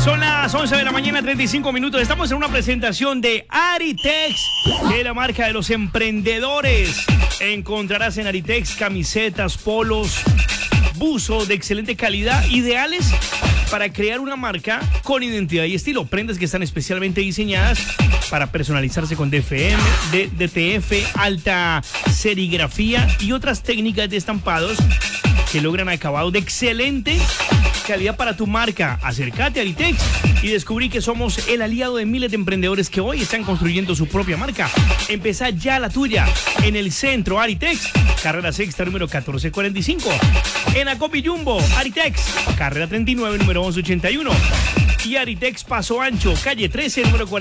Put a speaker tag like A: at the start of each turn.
A: Son las 11 de la mañana, 35 minutos. Estamos en una presentación de Aritex, que es la marca de los emprendedores. Encontrarás en Aritex camisetas, polos, buzos de excelente calidad, ideales para crear una marca con identidad y estilo. Prendas que están especialmente diseñadas para personalizarse con DTF, alta serigrafía y otras técnicas de estampados que logran acabados de excelente calidad para tu marca. Acércate a Aritex y descubrí que somos el aliado de miles de emprendedores que hoy están construyendo su propia marca. Empezá ya la tuya en el centro Aritex, carrera sexta número 1445. En Acopi Jumbo, Aritex, carrera 39 número 1181. Y Aritex Paso Ancho, calle 13 número 40.